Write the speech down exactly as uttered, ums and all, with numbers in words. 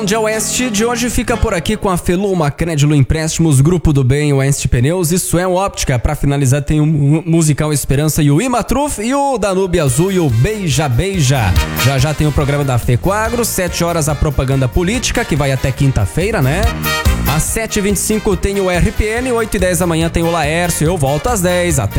De Oeste de hoje fica por aqui com a Feluma Crédito Empréstimos, Grupo do Bem, Oeste Pneus e Suel Óptica. Pra finalizar tem o Musical Esperança e o Imatruf e o Danube Azul e o Beija Beija. Já já tem o programa da Fecoagro, sete horas a propaganda política que vai até quinta-feira, né? Às sete e vinte e cinco tem o R P N, oito e dez da manhã tem o Laércio. Eu volto às dez. Até